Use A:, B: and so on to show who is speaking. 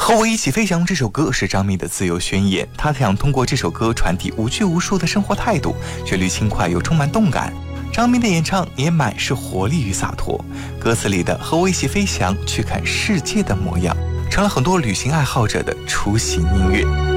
A: 和我一起飞翔这首歌是张密的自由宣言，他想通过这首歌传递无拘无束的生活态度，旋律轻快又充满动感。张密的演唱也满是活力与洒脱，歌词里的和我一起飞翔去看世界的模样，成了很多旅行爱好者的出行音乐。